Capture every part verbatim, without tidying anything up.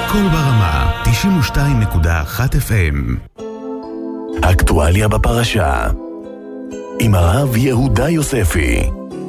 קול ברמה, תשעים ושתיים נקודה אחת אף אם. אקטואליה בפרשה עם הרב יהודה יוספי.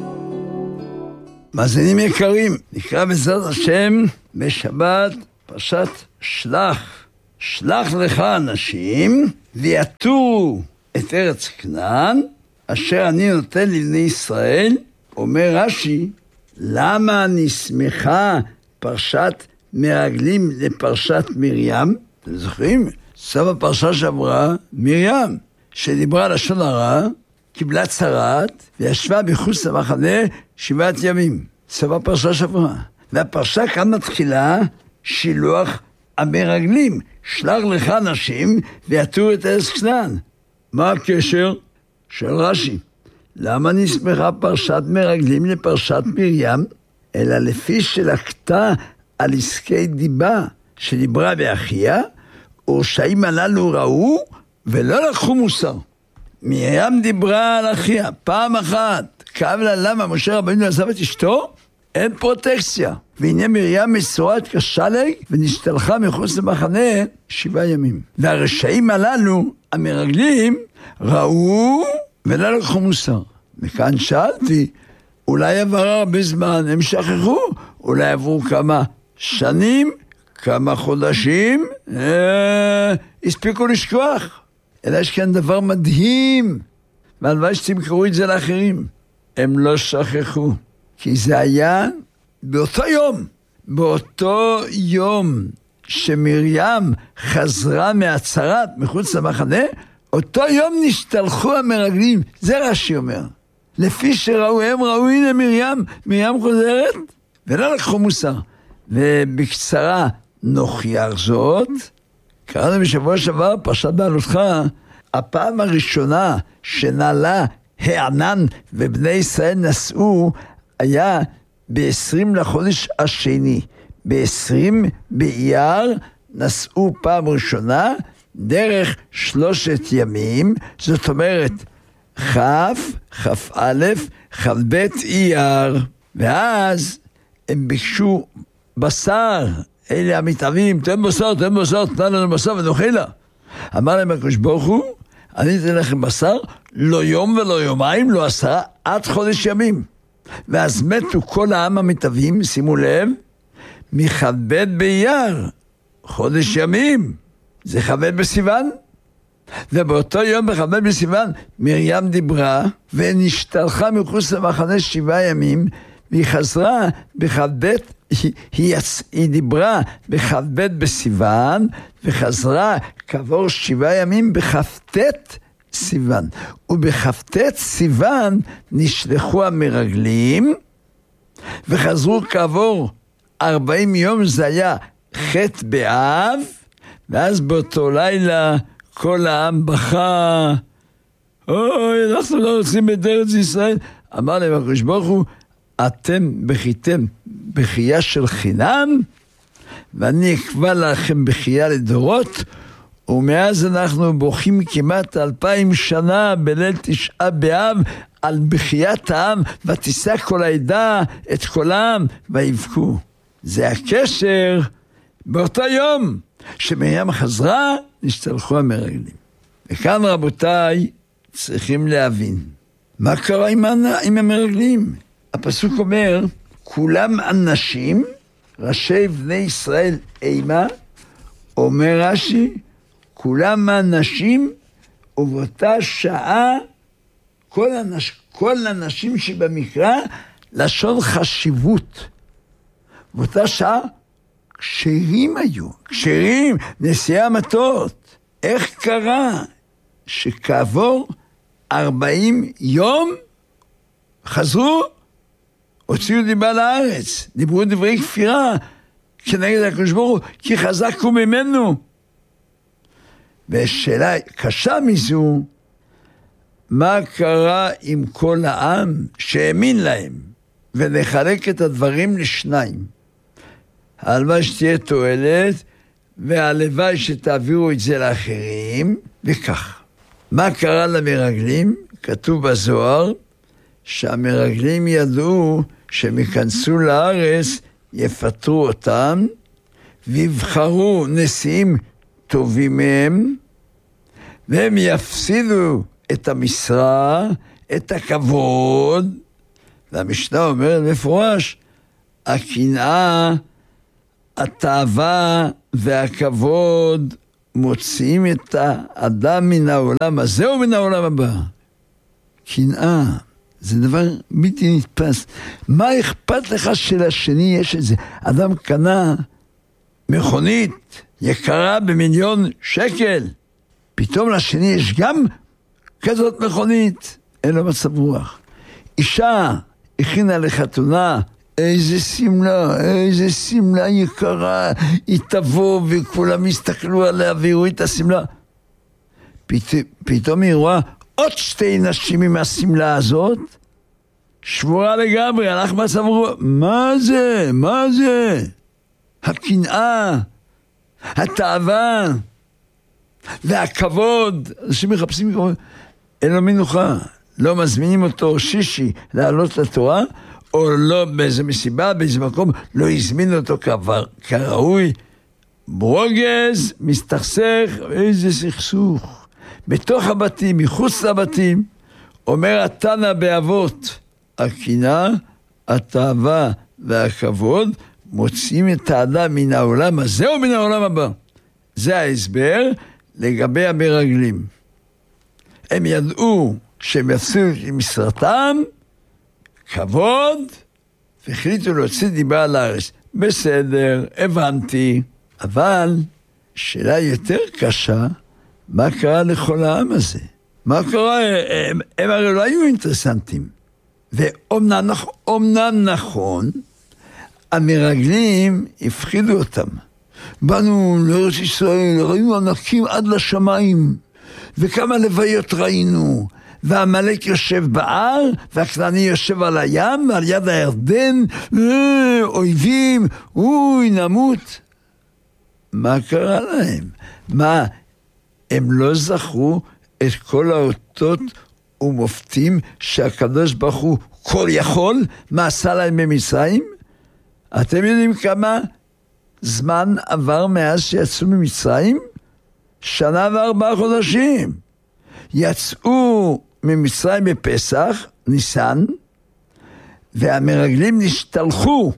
מאזינים יקרים, נקרא בעזרת השם בשבת פרשת שלח. שלח לך אנשים ויתורו את ארץ כנען אשר אני נותן לבני ישראל. אומר רש"י, למה נסמכה פרשת מרגלים לפרשת מרים? אתם זוכרים? סוף הפרשה שעברה מרים, שדיברה לשון הרע, קיבלה צרת וישבה מחוץ למחנה שבעת ימים. סוף הפרשה שעברה. והפרשה כאן מתחילה שילוח המרגלים. שלח לך אנשים ויתורו את ארץ כנען. מה הקשר? של רש"י. למה נסמכה פרשת מרגלים לפרשת מרים? אלא לפי שלקתה על עסקי דיבה שדיברה באחיה, ורשעים הללו ראו ולא לקחו מוסר. מרים דיברה על אחיה פעם אחת, כאב לה למה משה רבנו עזב את אשתו, אין פרוטקציה. והנה מרים מסורה קשה לי ונשתלחה מחוץ למחנה שבעה ימים. והרשעים הללו, המרגלים, ראו ולא לקחו מוסר. וכאן שאלתי, אולי עבר הרבה זמן, הם שכחו, אולי עברו כמה שנים, כמה חודשים, אה, הספיקו לשכוח. אלא יש כאן דבר מדהים, והלוואי שתמכרו את זה לאחרים. הם לא שכחו, כי זה היה באותו יום, באותו יום שמרים חזרה מהצרת מחוץ למחנה, אותו יום נשתלחו המרגלים. זה רש"י אומר. לפי שראו, הם ראו, הנה מרים, מרים חוזרת, ולא לקחו מוסר. ובקצרה נוכיח זאת, קראנו בשבוע שעבר, פרשת בעלותך, הפעם הראשונה שנעלה הענן ובני ישראל נסעו, היה ב-עשרים לחודש השני. ב-עשרים באייר נסעו פעם ראשונה, דרך שלושת ימים, זאת אומרת, כף, כף א', כף ב' אייר. ואז הם ביקשו בשר, אלה המתאבים, תן בשר, תן בשר, תן לנו בשר ונאכל לה. אמר להם הקדוש ברוך הוא, אני אתן לכם בשר, לא יום ולא יומיים, לא עשרה, עד חודש ימים. ואז מתו כל העם המתאבים, שימו לב, מכ"ב באייר, חודש ימים, זה כ"ב בסיוון. ובאותו יום בכ"ב בסיוון מרים דיברה ונשתלחה מחוץ למחנה שבעה ימים, והיא חזרה בכ"ב, היא, היא, היא דיברה בכ"ב בסיוון וחזרה כעבור שבעה ימים בכ"ט סיוון. ובכ"ט סיוון נשלחו המרגלים וחזרו כעבור ארבעים יום, זה היה ח' באב. ואז באותו לילה כל העם בכה, אוי, אנחנו לא רוצים את ארץ ישראל. אמר להם הקדוש ברוך הוא, אתם בכיתם בחייה של חינם, ואני אקבע לכם בחייה לדורות. ומאז אנחנו בוכים כמעט אלפיים שנה בליל תשעה באב על בחיית העם, ותישא כל העדה את קולם ויבכו. זה הקשר. באותו יום שמרים חזרה, נשתלחו המרגלים. וכאן רבותיי צריכים להבין מה קרה עם, עם המרגלים. הפסוק אומר, כולם אנשים, ראשי בני ישראל אימה. אומר רש"י, כולם אנשים, ובאותה שעה כל, אנש, כל אנשים שבמקרא לשון חשיבות. באותה שעה כשרים היו, כשרים, נשיאי המטות. איך קרה שכעבור ארבעים יום חזרו, הוציאו דיבה לארץ, דיברו דברי כפירה כנגד הקדוש ברוך הוא, כי חזק הוא ממנו. ושאלה קשה מזו, מה קרה עם כל העם שהאמין להם? ונחלק את הדברים לשניים. הלוואי שתהיה תועלת, והלוואי שתעבירו את זה לאחרים, וכך. מה קרה למרגלים? כתוב בזוהר, שהמרגלים ידעו שהם יכנסו לארץ, יפטרו אותם, ויבחרו נשיאים טובים מהם, והם יפסידו את המשרה, את הכבוד. והמשנה אומרת מפורש, הקנאה, התאווה והכבוד מוציאים את האדם מן העולם הזה ומן העולם הבא. קנאה, זה דבר בלתי נתפס. מה אכפת לך שלשני יש את זה? אדם קנה מכונית יקרה במיליון שקל, פתאום לשני יש גם כזאת מכונית, אין לו מצב רוח. אישה הכינה לחתונה, איזה סמלה, איזה סמלה יקרה, היא תבוא וכולם יסתכלו עליה ויראו את הסמלה. פת... פתאום היא רואה עוד שתי נשים עם הסמלה הזאת, שבורה לגמרי, הלך מצב רוח. מה זה? מה זה? הקנאה, התאווה והכבוד. אנשים מחפשים כבוד, אין לו מנוחה, לא מזמינים אותו שישי לעלות לתורה, או לא באיזה מסיבה, באיזה מקום, לא הזמין אותו כבר כראוי. ברוגז, מסתכסך, איזה סכסוך. בתוך הבתים, מחוץ לבתים, אומר התנא באבות, הקנאה, התאווה והכבוד, מוצאים את האדם מן העולם הזה או מן העולם הבא. זה ההסבר לגבי המרגלים. הם ידעו שהם יפסידו את משרתם, כבוד, והחליטו להוציא דיבה על הארץ. בסדר, הבנתי, אבל שאלה יותר קשה, מה קרה לכל העם הזה? מה קרה? הם, הם הרי לא היו אינטרסנטים. ואומנם אומנם נכון, המרגלים הפחידו אותם. באנו לארץ ישראל, ראינו ענקים עד לשמיים, וכמה לוויות ראינו, והמלך יושב בער, והכנעני יושב על הים, ועל יד הירדן, אויבים, אוי, נמות. מה קרה להם? מה, הם לא זכרו את כל האותות ומופתים שהקדוש ברוך הוא כל יכול, מה עשה להם במצרים? אתם יודעים כמה זמן עבר מאז שיצאו ממצרים? שנה וארבעה חודשים. יצאו ממצרים בפסח, ניסן, והמרגלים נשתלחו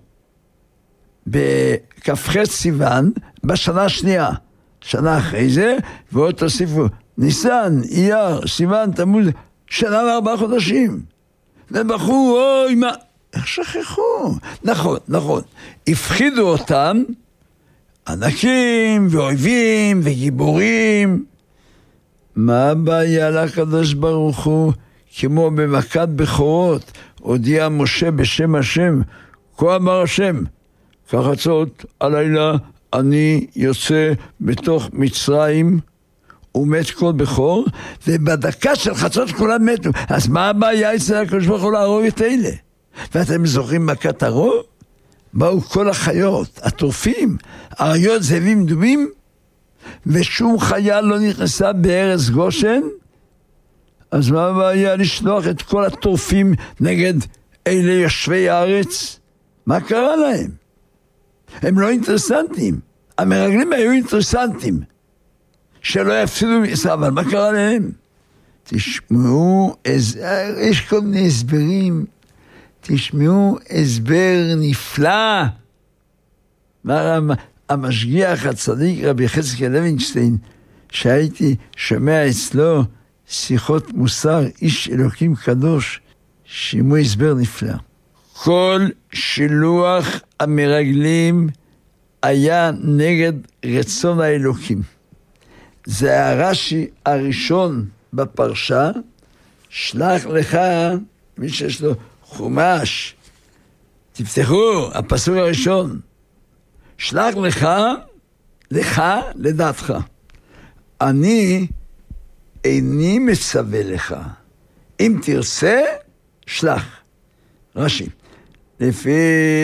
בכ"ח סיוון בשנה השנייה. שנה אחרי זה, ועוד תוסיפו, ניסן, אייר, סיוון, תמוז, שנה וארבעה חודשים. ובחרו, אוי, מה? איך שכחו? נכון, נכון. הפחידו אותם, ענקים ואויבים וגיבורים. מה הבעיה לקדוש ברוך הוא? כמו במכת בכורות, הודיע משה בשם השם, כה אמר השם, כחצות הלילה אני יוצא בתוך מצרים, ומת כל בכור, ובדקה של חצות כולם מתו. אז מה הבעיה אצל הקדוש ברוך הוא להרוג את אלה? ואתם זוכרים מכת הרוב? באו כל החיות, הטורפים, אריות, זאבים, דובים, ושום חיה לא נכנסה בארץ גושן. אז מה הבעיה לשלוח את כל הטורפים נגד אלה יושבי הארץ? מה קרה להם? הם לא אינטרסנטים. המרגלים היו אינטרסנטים, שלא יפסידו מישראל, אבל מה קרה להם? תשמעו, יש כל מיני הסברים, תשמעו הסבר נפלא. מה המשגיח הצדיק רבי יחזקאל לוינשטיין, שהייתי שומע אצלו שיחות מוסר, איש אלוקים קדוש, שימו הסבר נפלא. כל שילוח המרגלים היה נגד רצון האלוקים. זה הרש"י הראשון בפרשה, שלח לך, מי שיש לו חומש, תפתחו, הפסוק הראשון, שלח לך, לך לדעתך. אני איני מצווה לך, אם תרצה, שלח. רש"י, לפי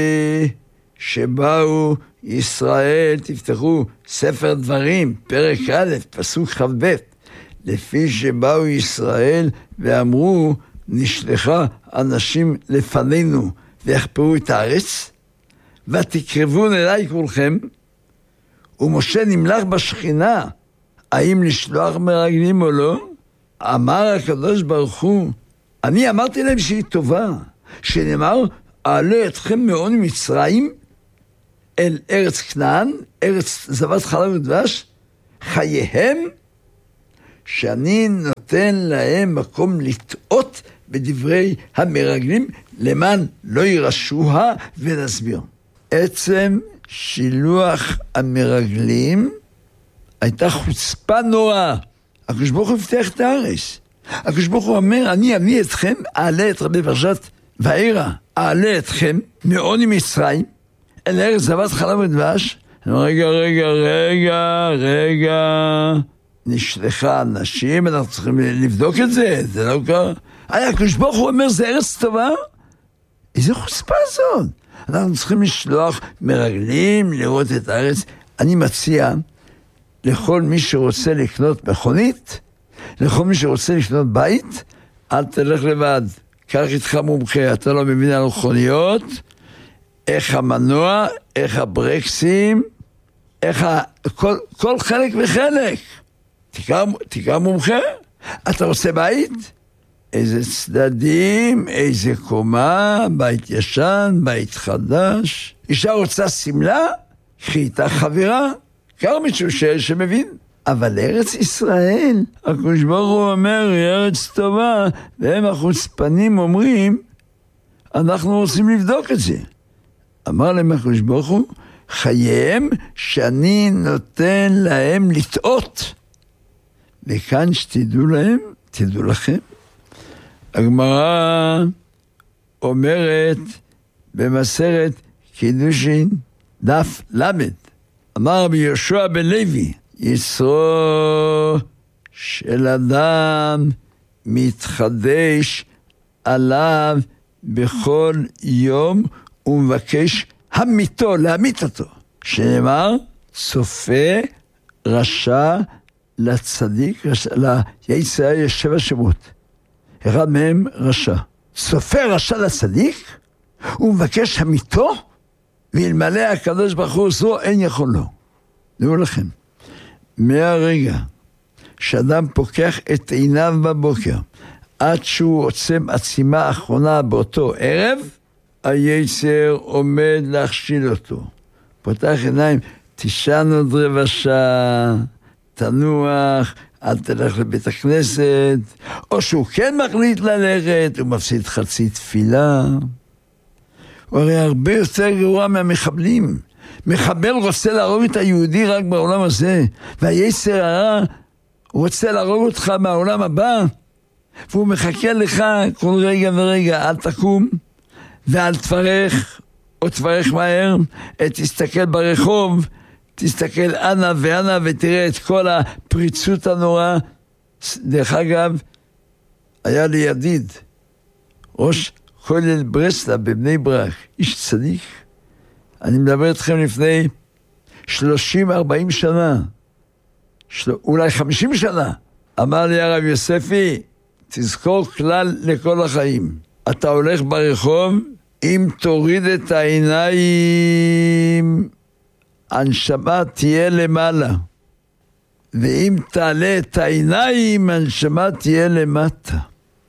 שבאו ישראל, תפתחו ספר דברים, פרק א', פסוק ח' לפי שבאו ישראל ואמרו, נשלחה אנשים לפנינו ויחפרו את הארץ, ותקרבון אליי כולכם, ומשה נמלך בשכינה, האם לשלוח מרגלים או לא? אמר הקדוש ברוך הוא, אני אמרתי להם שהיא טובה, שנאמר, אעלה אתכם מעון מצרים אל ארץ כנען, ארץ זבת חלב ודבש, חייהם, שאני נותן להם מקום לטעות בדברי המרגלים, למען לא ירשוה, ונסביר. עצם שילוח המרגלים הייתה חוצפה נוראה. הקדוש ברוך הוא הבטיח את הארץ. הקדוש ברוך הוא אומר, אני אביא אתכם, אעלה את רבי פרשת וארא, אעלה אתכם מעון מצרים, אל ארץ זבת חלב ודבש. רגע, רגע, רגע, רגע, נשלחה אנשים, אנחנו צריכים לבדוק את זה, זה לא קרה. הקדוש ברוך הוא אומר, זה ארץ טובה? איזה חוצפה זאת? אנחנו צריכים לשלוח מרגלים לראות את הארץ. אני מציע לכל מי שרוצה לקנות מכונית, לכל מי שרוצה לקנות בית, אל תלך לבד. קח איתך מומחה, אתה לא מבין על מכוניות, איך המנוע, איך הברקסים, איך ה... כל, כל חלק וחלק. תקרא, תקרא מומחה. אתה רוצה בית? איזה צדדים, איזה קומה, בית ישן, בית חדש. אישה רוצה סמלה? קחי איתה חברה. קר מישהו שמבין. אבל ארץ ישראל, הקדוש ברוך הוא אומר, היא ארץ טובה, והם החוצפנים אומרים, אנחנו רוצים לבדוק את זה. אמר להם הקדוש ברוך הוא, חייהם שאני נותן להם לטעות. וכאן שתדעו להם, תדעו לכם, הגמרא אומרת במסכת קידושין דף למד, אמר רבי יהושע בן לוי, יצרו של אדם מתחדש עליו בכל יום ומבקש המיתו, להמית אותו. שנאמר, צופה רשע לצדיק, ליצר יש שבע שמות. אחד מהם רשע. צופה רשע לצדיק, הוא מבקש המיתו, ואלמלא הקדוש ברוך הוא זו אין יכול לו. דעו לכם, מהרגע שאדם פוקח את עיניו בבוקר, עד שהוא עוצם עצימה אחרונה באותו ערב, היצר עומד להכשיל אותו. פותח עיניים, תישן עוד רבע שעה, תנוח, אל תלך לבית הכנסת, או שהוא כן מחליט ללכת, הוא מפסיד חצי תפילה. הוא הרי הרבה יותר גרוע מהמחבלים. מחבל רוצה להרוג את היהודי רק בעולם הזה, והיצר הרע רוצה להרוג אותך מהעולם הבא, והוא מחכה לך כל רגע ורגע, אל תקום, ואל תפרך, או תפרך מהר, תסתכל ברחוב, תסתכל אנה ואנה ותראה את כל הפריצות הנורא. דרך אגב, היה לי ידיד, ראש כולל ברסלב בבני ברק, איש צדיק. אני מדבר אתכם לפני שלושים ארבעים שנה, של... אולי חמישים שנה. אמר לי הרב יוספי, תזכור כלל לכל החיים. אתה הולך ברחוב, אם תוריד את העיניים, הנשמה תהיה למעלה. ואם תעלה את העיניים, הנשמה תהיה למטה.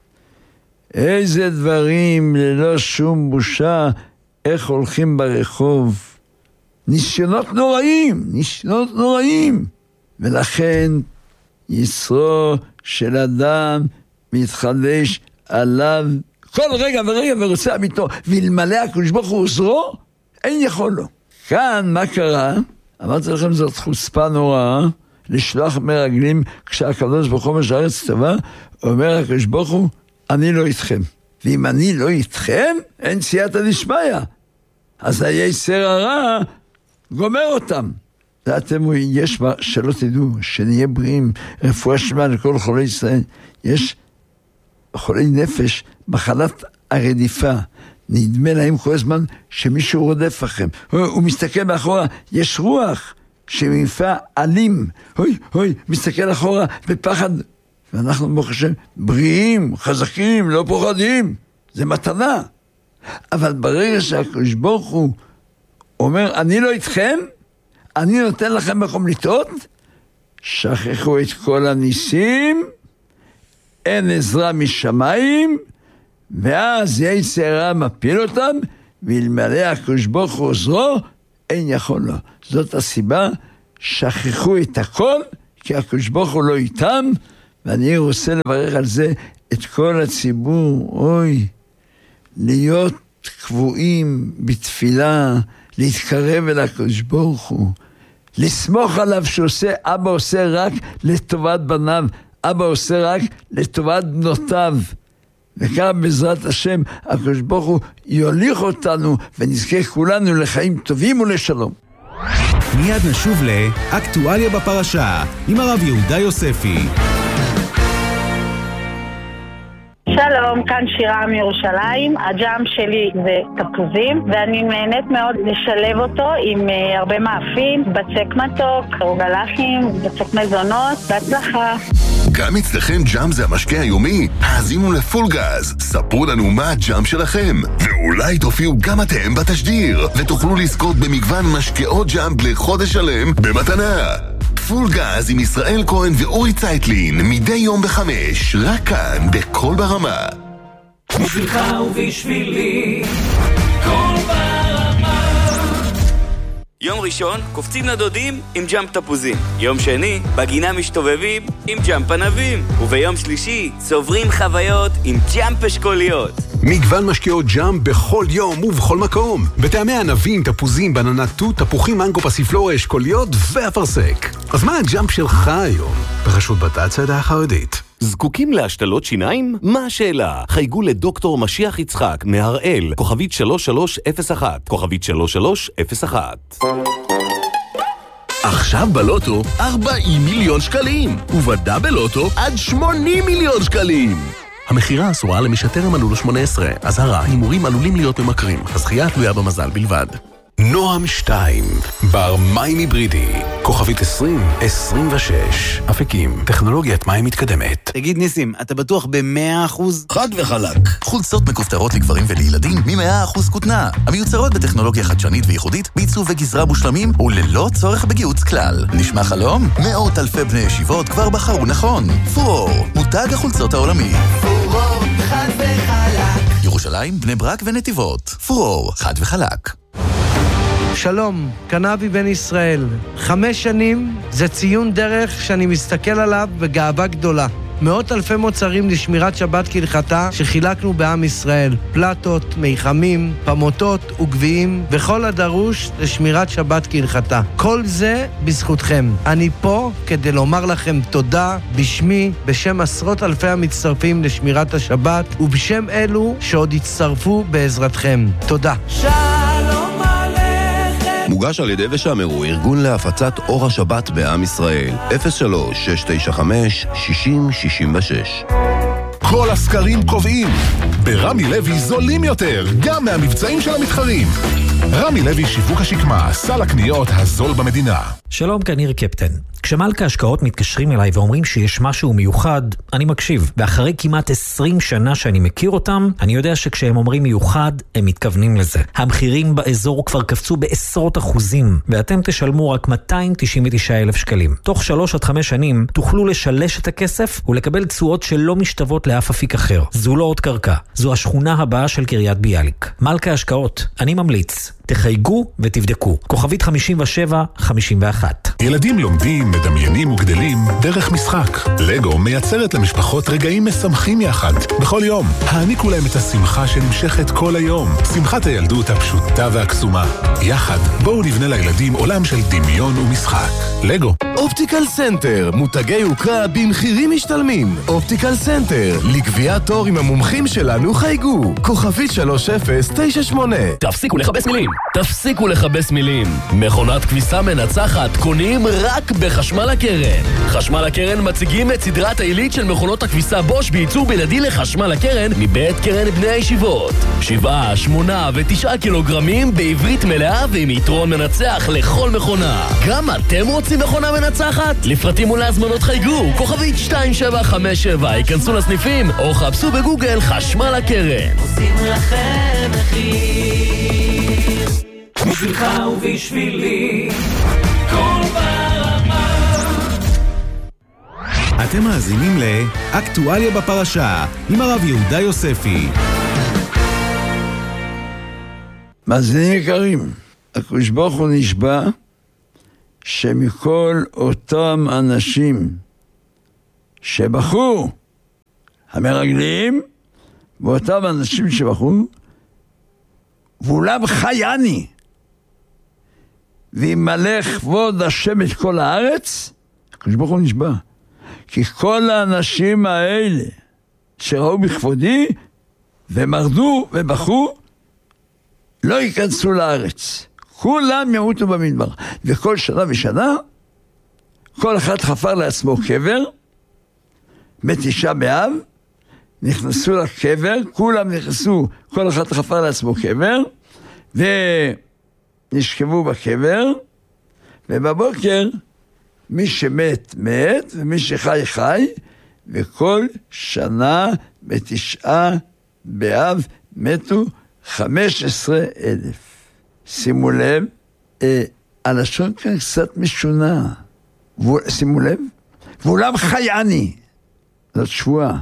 איזה דברים ללא שום בושה, איך הולכים ברחוב. ניסיונות נוראים, ניסיונות נוראים. ולכן יצרו של אדם מתחדש עליו כל רגע ורגע ורוצה אמיתו, ואלמלא הקדוש ברוך הוא עוזרו, אין יכול לו. כאן מה קרה? אמרתי לכם זאת חוצפה נוראה, לשלוח מרגלים כשהקדוש ברוך הוא אומר שהארץ טובה, אומר הקדוש ברוך הוא, אני לא איתכם. ואם אני לא איתכם, אין סייעתא דשמיא. אז היצר הרע גומר אותם. ואתם, יש מה שלא תדעו, שנהיה בריאים, רפואה שלמה לכל חולי ישראל. יש חולי נפש, מחלת הרדיפה. נדמה להם כל הזמן שמישהו רודף לכם. הוא, הוא מסתכל מאחורה, יש רוח שמפה אלים. אוי, אוי, מסתכל אחורה בפחד. ואנחנו ברוך השם בריאים, חזקים, לא פוחדים. זה מתנה. אבל ברגע שהקדוש ברוך הוא אומר, אני לא איתכם, אני נותן לכם מקום לטעות, שכחו את כל הניסים, אין עזרה משמיים, ואז יצר הרע מפיל אותם, ואלמלא הקדוש ברוך הוא עוזרו, אין יכול לו. זאת הסיבה, שכחו את הכל, כי הקדוש ברוך הוא לא איתם, ואני רוצה לברך על זה את כל הציבור. אוי, להיות קבועים בתפילה, להתקרב אל הקדוש ברוך הוא, לסמוך עליו שעושה, אבא עושה רק לטובת בניו, אבא עושה רק לטובת בנותיו. וכך בעזרת השם, הקדוש ברוך הוא יוליך אותנו ונזכה כולנו לחיים טובים ולשלום. מיד נשוב לאקטואליה בפרשה עם הרב יהודה יוספי. שלום, כאן שירה מירושלים. הג'אם שלי זה תפוזים, ואני נהנית מאוד לשלב אותו עם uh, הרבה מאפים, בצק מתוק, רוגלחים, בצק מזונות. בהצלחה. גם אצלכם ג'אם זה המשקה היומי? האזינו לפול גז, ספרו לנו מה הג'אם שלכם, ואולי תופיעו גם אתם בתשדיר, ותוכלו לזכות במגוון משקאות ג'אם לחודש שלם במתנה. פול גז עם ישראל כהן ואורי צייטלין, מדי יום בחמש, רק כאן, בכל ברמה. בשבילך ובשבילי, כל ברמה. יום ראשון, קופצים לדודים עם ג'אמפ תפוזים. יום שני, בגינה משתובבים עם ג'אמפ ענבים. וביום שלישי, צוברים חוויות עם ג'אמפ אשכוליות. מגוון משקיעות ג'אמפ בכל יום ובכל מקום. בטעמי ענבים, תפוזים, בננה תות, תפוחים, מנגו, פסיפלורה, אשכוליות ואפרסק. אז מה הג'אמפ שלך היום? ברשות בת הצעדה החרדית. זקוקים להשתלות שיניים? מה השאלה? חייגו לדוקטור משיח יצחק מהראל, כוכבית שלוש שלוש אפס אחת, כוכבית שלוש שלוש אפס אחת. עכשיו בלוטו ארבעים מיליון שקלים, ובדאבל לוטו עד שמונים מיליון שקלים. המחירה אסורה למי שטרם מלאו לו שמונה עשרה, אזהרה, הימורים עלולים להיות ממכרים, הזכייה תלויה במזל בלבד. נועם שתיים, בר מים היברידי, כוכבית עשרים עשרים ושש, אפיקים, טכנולוגיית מים מתקדמת. תגיד ניסים, אתה בטוח ב-מאה אחוז? חד וחלק. חולצות מכופתרות לגברים ולילדים מ-מאה אחוז כותנה, המיוצרות בטכנולוגיה חדשנית וייחודית, בעיצוב וגזרה מושלמים וללא צורך בגיהוץ כלל. נשמע חלום? מאות אלפי בני ישיבות כבר בחרו נכון. פורור, מותג החולצות העולמי. פורור, חד וחלק. ירושלים, בני ברק ונתיבות. פורור, חד וחלק. שלום, קנאבי בן ישראל. חמש שנים זה ציון דרך שאני מסתכל עליו בגאווה גדולה. מאות אלפי מוצרים לשמירת שבת כהלכתה שחילקנו בעם ישראל. פלטות, מיחמים, פמוטות וגביעים וכל הדרוש לשמירת שבת כהלכתה. כל זה בזכותכם. אני פה כדי לומר לכם תודה בשמי, בשם עשרות אלפי המצטרפים לשמירת השבת ובשם אלו שעוד יצטרפו בעזרתכם. תודה. שלום מוגש על ידי ושמרו, ארגון להפצת אור השבת בעם ישראל. אפס שלוש שש תשע חמש שישים שישים ושש. כל הסקרים קובעים, ברמי לוי זולים יותר, גם מהמבצעים של המתחרים. רמי לוי שיווק השקמה, סל הקניות הזול במדינה. שלום, כאן ניר קפטן. כשמלכה השקעות מתקשרים אליי ואומרים שיש משהו מיוחד, אני מקשיב. ואחרי כמעט עשרים שנה שאני מכיר אותם, אני יודע שכשהם אומרים מיוחד, הם מתכוונים לזה. המחירים באזור כבר קפצו בעשרות אחוזים, ואתם תשלמו רק מאתיים תשעים ותשעה אלף שקלים. תוך שלוש עד חמש שנים תוכלו לשלש את הכסף ולקבל תשואות שלא משתוות לאף אפיק אחר. זו לא עוד קרקע, זו השכונה הבאה של קריית ביאליק. מלכה השקעות, אני ממליץ. תחייגו ותבדקו. כוכבית חמישים ושבע חמישים ואחת. ילדים לומדים, מדמיינים וגדלים דרך משחק. לגו מייצרת למשפחות רגעים משמחים יחד, בכל יום. העניקו להם את השמחה שנמשכת כל היום. שמחת הילדות הפשוטה והקסומה. יחד, בואו נבנה לילדים עולם של דמיון ומשחק. לגו. אופטיקל סנטר, מותגי יוקרה במחירים משתלמים. אופטיקל סנטר, לקביעת תור עם המומחים שלנו חייגו. כוכבית שלוש אפס תשע שמונה. תפסיקו לחפש מילים. תפסיקו לחפש מילים. מכונת כביסה מנצחת קונים רק בחשמל הקרן. חשמל הקרן מציגים את סדרת העילית של מכונות הכביסה בוש בייצור בלעדי לחשמל הקרן מבית קרן בני הישיבות. שבעה, שמונה ותשעה קילוגרמים בעברית מלאה ועם יתרון מנצח לכל מכונה. גם אתם רוצים מכונה מנצחת? לפרטים ולהזמנות חייגו. כוכבית שתיים שבע חמש שבע. היכנסו לסניפים או חפשו בגוגל חשמל הקרן. עושים לכם מחיר בשבילך ובשבילי. ואתם מאזינים לאקטואליה בפרשה עם הרב יהודה יוספי. מאזינים יקרים, הקדוש ברוך הוא נשבע שמכל אותם אנשים שבחרו, המרגלים, ואותם אנשים שבחרו, ואולם חייני, וימלא כבוד השם את כל הארץ, הקדוש ברוך הוא נשבע, כי כל האנשים האלה שראו בכבודי ומרדו ובחרו, לא ייכנסו לארץ. כולם ימותו במדבר. וכל שנה ושנה, כל אחד חפר לעצמו קבר, בתשעה באב, נכנסו לקבר, כולם נכנסו, כל אחד חפר לעצמו קבר, ונשכבו בקבר, ובבוקר, מי שמת, מת, ומי שחי, חי, וכל שנה בתשעה באב מתו חמש עשרה אלף. שימו לב, אה, הלשון כאן קצת משונה. ו... שימו לב, ואולם חייני, זאת שבועה.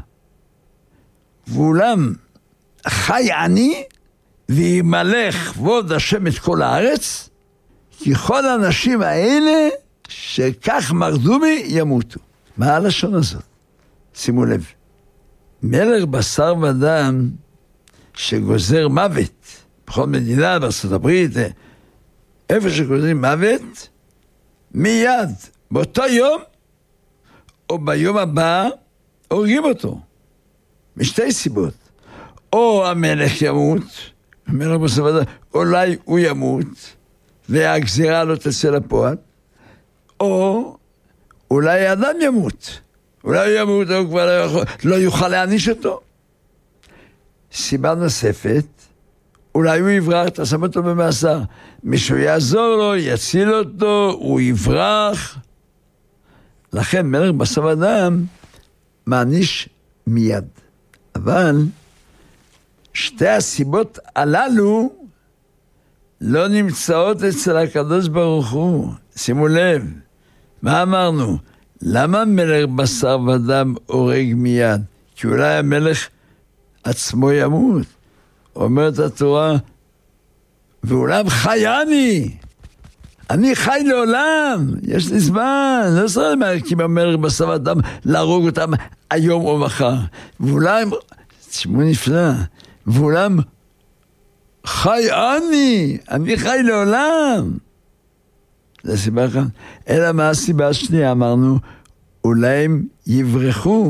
ואולם חייני, וימלא כבוד השם את כל הארץ, כי כל האנשים האלה, שכך מרדו בי, ימותו. מה הלשון הזאת? שימו לב, מלך בשר ודם, שגוזר מוות, בכל מדינה, בארצות הברית, איפה שגוזרים מוות, מיד, באותו יום, או ביום הבא, הורגים אותו. משתי סיבות. או המלך ימות, המלך בשר ודם, אולי הוא ימות, והגזירה לא תצא לפועל, או אולי האדם ימות. אולי הוא ימות, הוא כבר לא, יכול, לא יוכל להעניש אותו. סיבה נוספת, אולי הוא יברח, אתה שם אותו במאסר. מישהו יעזור לו, יציל אותו, הוא יברח. לכן מלך בשר ודם מעניש מיד. אבל שתי הסיבות הללו לא נמצאות אצל הקדוש ברוך הוא. שימו לב, מה אמרנו? למה מלך בשר ודם הורג מיד? כי אולי המלך עצמו ימות. אומרת התורה, ואולם חייני, אני חי לעולם, יש לי זמן, לא צריך להקים המלך בשר ודם להרוג אותם היום או מחר. ואולם, תשמעו נפלא, ואולם חייני, אני חי לעולם. זה הסיבה אחת. אלא מה הסיבה השנייה? אמרנו, אולי הם יברחו,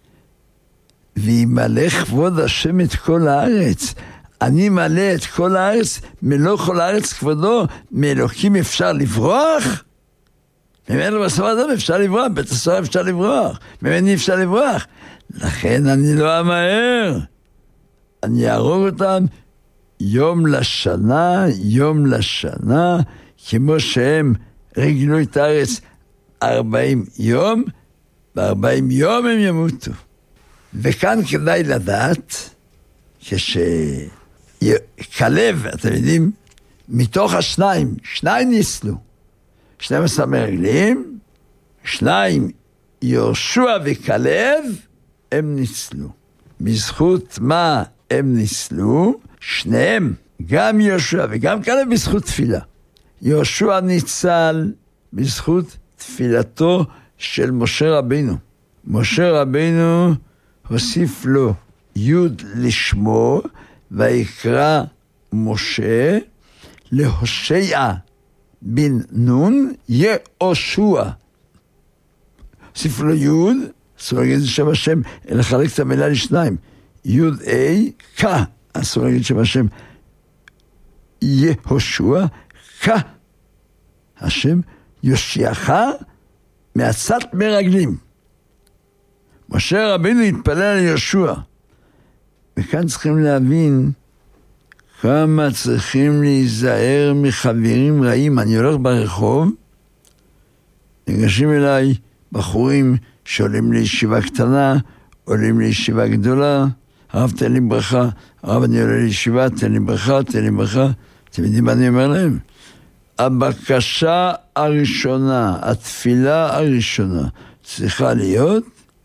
וימלא כבוד השם את כל הארץ. אני מלא את כל הארץ, מלוא כל הארץ כבודו. מאלוקים אפשר לברוח? ממנו בשר ודם אפשר לברוח, בית הסוהר אפשר לברוח, ממני אפשר לברוח. לכן אני לא אמהר, אני אהרוג אותם יום לשנה, יום לשנה, כמו שהם רגלו את הארץ ארבעים יום, בארבעים יום הם ימותו. וכאן כדאי לדעת, כשכלב, אתם יודעים, מתוך השניים, שניים ניסלו, שנים עשר מרגלים, שניים, יהושע וכלב, הם ניסלו. בזכות מה הם ניסלו? שניהם, גם יהושע וגם כלב, בזכות תפילה. יהושע ניצל בזכות תפילתו של משה רבינו. משה רבינו הוסיף לו יוד לשמו, ויקרא משה להושע בן נון יהושע. הוסיף לו יוד, אסור להגיד את שם השם, אלא לחלק את המילה לשניים. יוד אי, כה, אסור להגיד את שם השם. יהושע, כה, השם יושיעך מעצת מרגלים. משה רבינו התפלל על יהושע. וכאן צריכים להבין כמה צריכים להיזהר מחברים רעים. אני הולך ברחוב, ניגשים אליי בחורים שעולים לישיבה קטנה, עולים לישיבה גדולה, הרב תן לי ברכה, הרב אני עולה לישיבה, תן לי ברכה, תן לי ברכה. אתם יודעים מה אני אומר להם? הבקשה הראשונה, התפילה הראשונה, צריכה להיות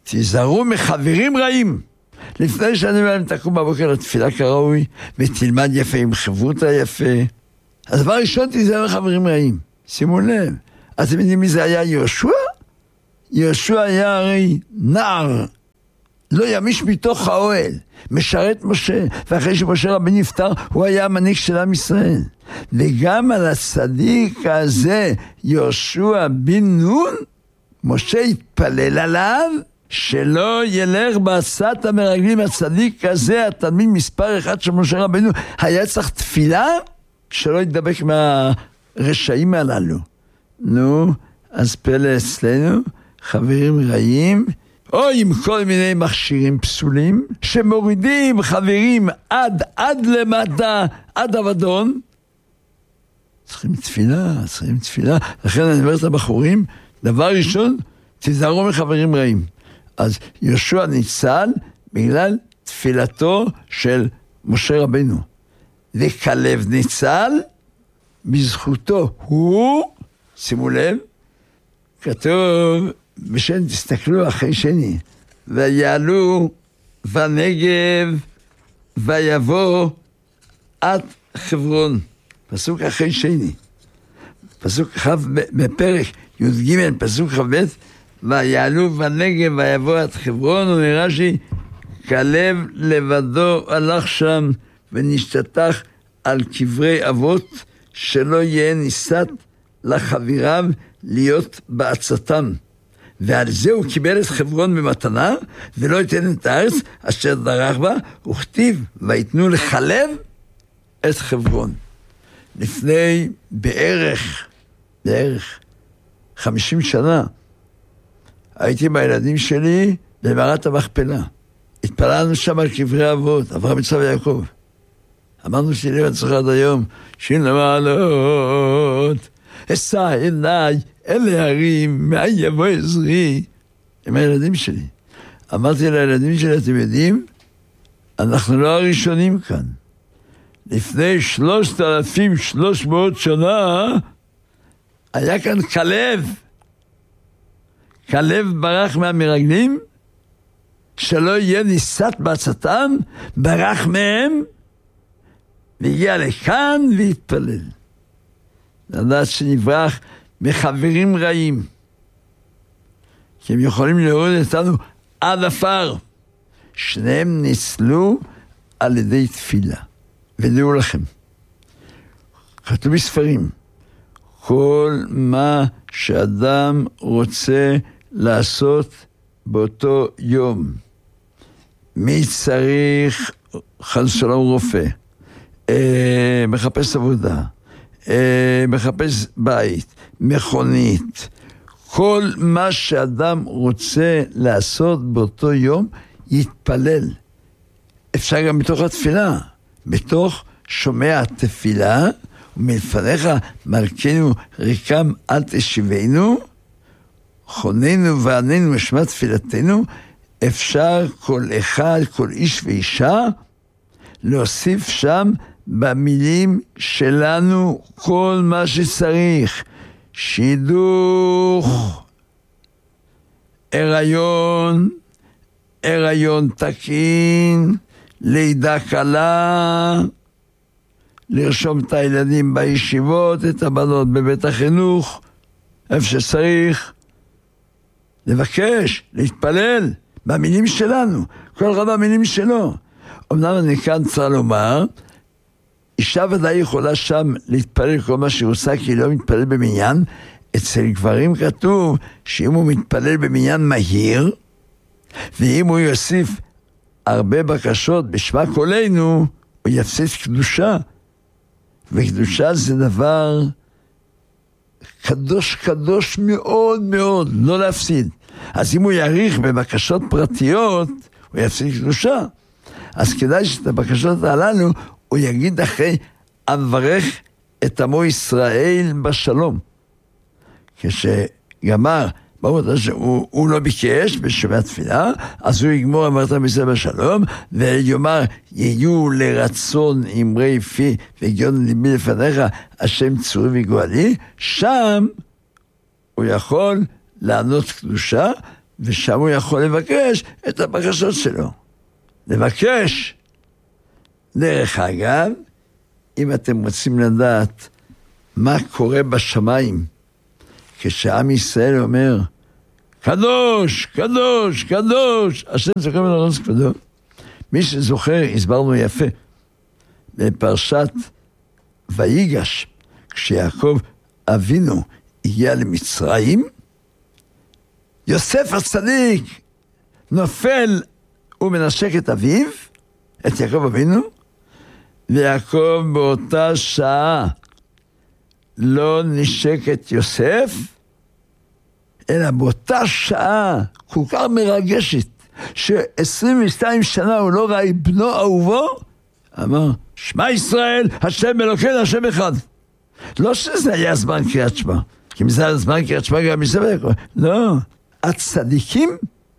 תיזהרו מחברים רעים. לפני שאני אומר להם, תקום בבוקר לתפילה כראוי, ותלמד יפה עם חברותא יפה. הדבר הראשון, תיזהר מחברים רעים. שימו לב, אתם יודעים מי זה היה יהושע? יהושע היה הרי נער, לא ימיש מתוך האוהל, משרת משה, ואחרי שמשה רבנו נפטר, הוא היה המנהיג של עם ישראל. וגם על הצדיק הזה, יהושע בן נון, משה התפלל עליו, שלא ילך בעשת המרגלים. הצדיק הזה, התלמיד מספר אחד של משה רבנו, היה צריך תפילה, שלא יתדבק מהרשעים הללו. נו, אז פלא אצלנו, חברים רעים, או עם כל מיני מכשירים פסולים, שמורידים חברים עד, עד למטה, עד אבדון. צריכים תפילה, צריכים תפילה. לכן אני אומר את הבחורים, דבר ראשון, תיזהרו מחברים רעים. אז יהושע ניצל בגלל תפילתו של משה רבנו. וכלב ניצל בזכותו. הוא, שימו לב, כתוב, בשן תסתכלו אחרי שני, ויעלו בנגב ויבוא עד חברון. פסוק אחרי שני. פסוק ח' בפרק י"ג, פסוק ח' ב', ויעלו בנגב ויבוא עד חברון, ונרש"י, כלב לבדו הלך שם ונשתטח על קברי אבות, שלא יהיה ניסת לחביריו להיות בעצתם. ועל זה הוא קיבל את חברון במתנה, ולא ייתן את הארץ אשר דרך בה, וכתיב, ויתנו לכלב את חברון. לפני בערך, בערך חמישים שנה, הייתי עם הילדים שלי במערת המכפלה. התפללנו שם על קברי אבות, אברהם, יצחק ויעקב. אמרנו שלי ונצחה עד היום, שין למעלות, אשא עיניי, אלה הרים, מאין יבוא עזרי, עם הילדים שלי. אמרתי לילדים שלי, אתם יודעים, אנחנו לא הראשונים כאן. לפני שלושת אלפים שלוש מאות שנה, היה כאן כלב. כלב ברח מהמרגלים, שלא יהיה ניסת בעצתם, ברח מהם, והגיע לכאן והתפלל. לדעת שנברח מחברים רעים, כי הם יכולים להוריד אותנו עד עפר. שניהם ניצלו על ידי תפילה. ודעו לכם, כתוב בספרים, כל מה שאדם רוצה לעשות באותו יום, מי צריך חס ושלום רופא, אה, מחפש עבודה, אה, מחפש בית, מכונית, כל מה שאדם רוצה לעשות באותו יום, יתפלל. אפשר גם בתוך התפילה, בתוך שומע התפילה, ומלפניך מלכנו ריקם אל תשיבנו, חוננו ועננו משמע תפילתנו. אפשר כל אחד, כל איש ואישה, להוסיף שם במילים שלנו כל מה שצריך. שידוך, הריון, הריון תקין, לידה קלה, לרשום את הילדים בישיבות, את הבנות בבית החינוך, איפה שצריך, לבקש, להתפלל, במילים שלנו, כל אחד במילים שלו. אמנם אני כאן צריך לומר, אישה ודאי יכולה שם להתפלל כל מה שהיא עושה, כי היא לא מתפלל במניין. אצל גברים כתוב שאם הוא מתפלל במניין מהיר, ואם הוא יוסיף הרבה בקשות בשמע קולנו, הוא יפסיד קדושה. וקדושה זה דבר קדוש קדוש מאוד מאוד, לא להפסיד. אז אם הוא יאריך בבקשות פרטיות, הוא יפסיד קדושה. אז כדאי שאת הבקשות הללו, הוא יגיד אחרי, אברך את עמו ישראל בשלום. כשגמר, ברור שהוא הוא לא ביקש בשומע תפילה, אז הוא יגמור אמרת ישראל בשלום, ויאמר, יהיו לרצון אמרי פי וגיון ליבי לפניך, השם צורי וגואלי. שם הוא יכול לענות קדושה, ושם הוא יכול לבקש את הבקשות שלו. לבקש. דרך אגב, אם אתם רוצים לדעת מה קורה בשמיים, כשעם ישראל אומר, קדוש, קדוש, קדוש, השם זוכר ונורא כבודו. מי שזוכר, הסברנו יפה, בפרשת ויגש, כשיעקב אבינו הגיע למצרים, יוסף הצדיק נופל ומנשק את אביו, את יעקב אבינו, ויעקב באותה שעה לא נשק את יוסף, אלא באותה שעה כל כך מרגשת, ש-עשרים ושתיים שנה הוא לא ראה בנו אהובו, אמר, שמע ישראל, השם אלוקינו, השם אחד. לא שזה היה זמן קריאת שמע, כי מזה היה זמן קריאת שמע גם מסביב. לא, הצדיקים,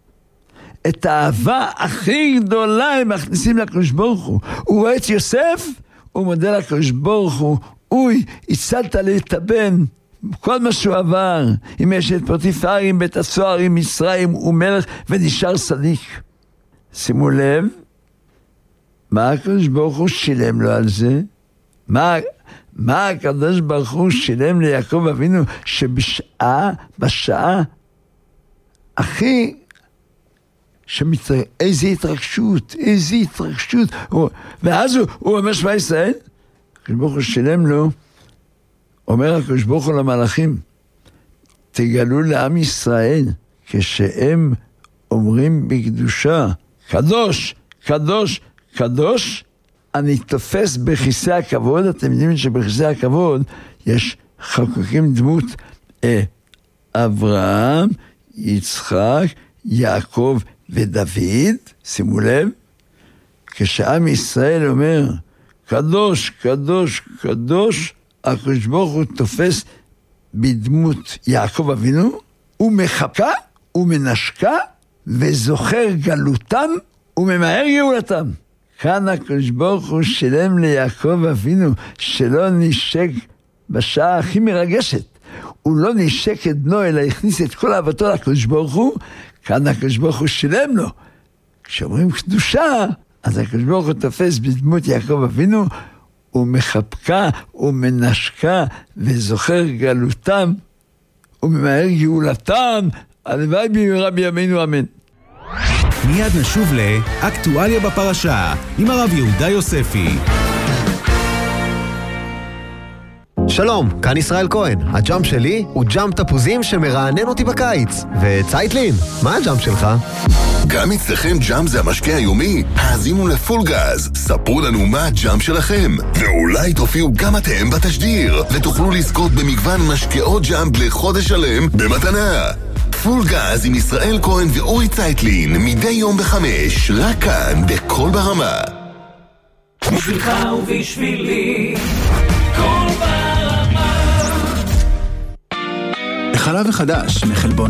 את האהבה הכי גדולה הם מכניסים לקדוש ברוך הוא. הוא רואה את יוסף, הוא מודה לקדוש ברוך הוא, אוי, הצלת לי את הבן, כל מה שהוא עבר, עם אשת פוטיפר, עם בית הסוהר, עם מצרים, הוא מלך ונשאר צדיק. שימו לב, מה הקדוש ברוך הוא שילם לו על זה? מה, מה הקדוש ברוך הוא שילם ליעקב אבינו, שבשעה, בשעה, הכי, שמתר... איזה התרגשות, איזה התרגשות, הוא... ואז הוא, הוא אומר שמע ישראל, הקדוש ברוך הוא שילם לו, אומר הקדוש ברוך הוא למלאכים, תגלו לעם ישראל, כשהם אומרים בקדושה, קדוש, קדוש, קדוש, אני תופס בכיסא הכבוד. אתם יודעים שבכיסא הכבוד יש חקוקים דמות אה, אברהם, יצחק, יעקב ודוד. שימו לב, כשעם ישראל אומר קדוש, קדוש, קדוש, הקדוש ברוך הוא תופס בדמות יעקב אבינו, הוא מחבקה, הוא מנשקה, וזוכר גלותם, וממהר גאולתם. כאן הקדוש ברוך הוא שילם ליעקב אבינו, שלא נשק בשעה הכי מרגשת. הוא לא נשק את בנו, אלא הכניס את כל אהבתו לקדוש ברוך הוא. כאן הקדוש ברוך הוא שילם לו. כשאומרים קדושה, אז הקדוש ברוך הוא תופס בדמות יעקב אבינו, הוא מחבקה, הוא מנשקה, וזוכר גלותם, וממהר גאולתם, הלוואי במהרה בימינו אמן. מיד נשוב לאקטואליה בפרשה, עם הרב יהודה יוספי. שלום, כאן ישראל כהן. הג'אמפ שלי הוא ג'אמפ תפוזים שמרענן אותי בקיץ. וצייטלין, מה הג'אמפ שלך? גם אצלכם ג'אמפ זה המשקה היומי? האזינו לפול גז, ספרו לנו מה הג'אמפ שלכם, ואולי תופיעו גם אתם בתשדיר, ותוכלו לזכות במגוון משקאות ג'אמפ לחודש שלם במתנה. פול גז עם ישראל כהן ואורי צייטלין, מדי יום בחמש, רק כאן בכל ברמה. בשבילך ובשבילי, כל ברמה. החלב החדש מחלבון